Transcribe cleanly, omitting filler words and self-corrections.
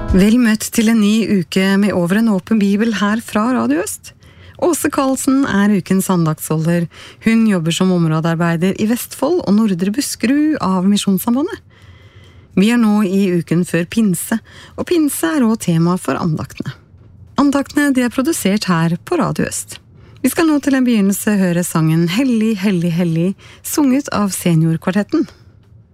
Vel møtt til en ny uke med over en åpen bibel her fra Radio Øst. Åse Karlsen ukens andaktsholder. Hun jobber som områdearbeider i Vestfold og Nordre Buskerud av Misjonssambandet. Vi nå i uken før pinse, og pinse også tema for andaktene. Andaktene de produsert her på Radio Øst. Vi skal nå til en begynnelse høre sangen Hellig, hellig, hellig, sunget av Seniorkvartetten.